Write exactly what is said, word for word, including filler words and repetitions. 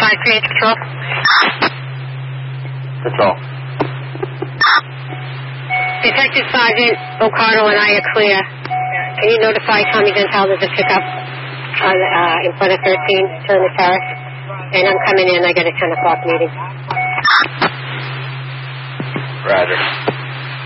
five three eight Patrol. Patrol. Detective Sergeant O'Connell and I are clear. Can you notify Tommy Gonzalez to pick up on, uh, in front of thirteen, turn the terrace? And I'm coming in. I got a ten o'clock meeting. Roger.